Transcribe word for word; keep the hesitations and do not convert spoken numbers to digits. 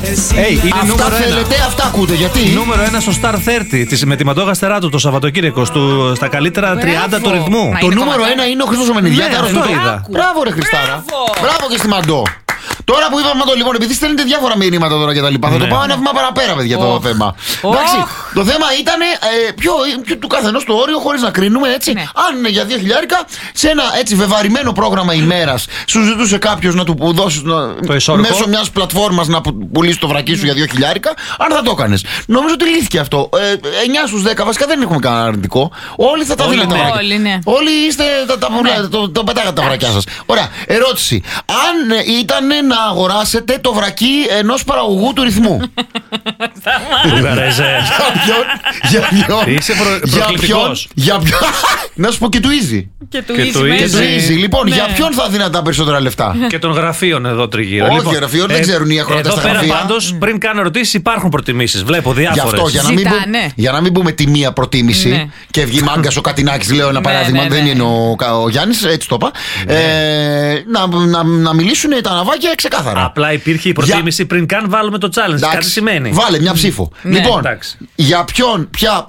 Hey, είναι αυτά νούμερο θέλετε, ένα. αυτά ακούτε. Γιατί? Νούμερο ένα στο Star τριάντα της, με τη Μαντόγα Στεράτου το Σαββατοκύριακο του, στα καλύτερα τριάντα του ρυθμού. Μα Το είναι νούμερο κομμάτι. ένα είναι ο Χρήστος ο Μενιδιάταρος. Ναι, αυτό Το- είδα. Μπράβο, ρε Χριστάρα. Μπράβο. Μπράβο και στη Μαντό. Τώρα που είπαμε Μαντό, λοιπόν, επειδή στέλνετε διάφορα μηνύματα τώρα και τα λοιπά, θα το Ναι. πάω ένα βήμα παραπέρα, παιδιά, το Οχ. θέμα. Οχ. Εντάξει, το θέμα ήταν ε, πιο, πιο του καθενός το όριο, χωρίς να κρίνουμε έτσι. Ναι. Αν είναι για δύο χιλιάρικα, σε ένα έτσι βεβαρημένο πρόγραμμα ημέρας, σου ζητούσε κάποιος να του που δώσεις να- Το ισόρροπο. μέσω μιας πλατφόρμας να που- πουλήσει το βρακί σου για δύο χιλιάρικα, αν θα το έκανες. Νομίζω ότι λύθηκε αυτό. Ε, εννιά στους δέκα, βασικά δεν έχουμε κανένα αρνητικό. Όλοι θα τα Όλοι, δίνετε τα ναι. βρακιά. Όλοι, ναι. Όλοι είστε τα, τα, πουλά- Ναι. το, το πετάγατε τα βρακιά σας. Ωραία, ερώτηση. Αν ε, ήταν να αγοράσετε το βρακί ενός παραγωγού του ρυθμού. Βαρέζε. Για ποιον? Για ποιον? Είσαι προ- Για προκλητικός. ποιον? Για ποιον? Να σου πω και του Easy. Και του Και Easy του μέσα. Και του Easy. Easy. Λοιπόν, Ναι. για ποιον θα δίνατε τα περισσότερα λεφτά? Και των γραφείων εδώ τριγύρω. Όχι, γραφείων, δεν ξέρουν οι ακροατές Εδώ τα πέρα γραφεία. πάντως, πριν κάνω ερωτήσεις, υπάρχουν προτιμήσεις. Βλέπω Γι' διάφορες. αυτό, για να, μην Ζητάνε. πούμε, για να μην πούμε τη μία προτίμηση Ναι. και βγει μάγκας ο Κατινάκης, λέω ένα Ναι, παράδειγμα, ναι, δεν ναι. είναι ο, Κα- ο Γιάννης, έτσι το είπα. Ε, να, να, να μιλήσουν τα ναυάκια ξεκάθαρα. Απλά υπήρχε η προτίμηση πριν καν βάλουμε το challenge. Εντάξει, Κάτι σημαίνει. Βάλε μια ψήφο. Ναι. Λοιπόν, Εντάξει. για ποιον, ποια